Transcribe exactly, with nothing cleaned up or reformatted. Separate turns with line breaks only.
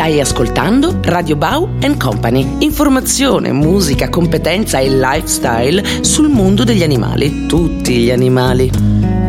Stai ascoltando Radio Bau and Company. Informazione, musica, competenza e lifestyle sul mondo degli animali. Tutti gli animali.